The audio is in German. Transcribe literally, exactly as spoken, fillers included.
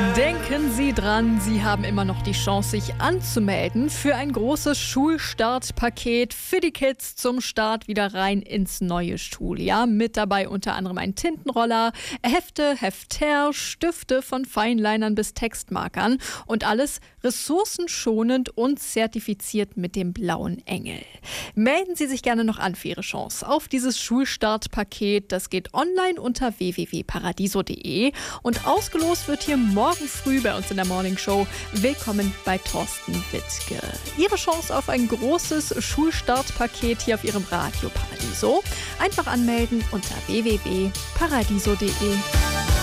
Denken Sie dran, Sie haben immer noch die Chance, sich anzumelden für ein großes Schulstartpaket für die Kids zum Start wieder rein ins neue Schuljahr. Mit dabei unter anderem ein Tintenroller, Hefte, Hefter, Stifte von Feinlinern bis Textmarkern und alles ressourcenschonend und zertifiziert mit dem blauen Engel. Melden Sie sich gerne noch an für Ihre Chance auf dieses Schulstartpaket. Das geht online unter w w w punkt paradiso punkt de und ausgelost wird hier morgen früh bei uns in der Morning Show. Willkommen bei Thorsten Wittke. Ihre Chance auf ein großes Schulstartpaket hier auf Ihrem Radio Paradiso. Einfach anmelden unter w w w punkt paradiso punkt de.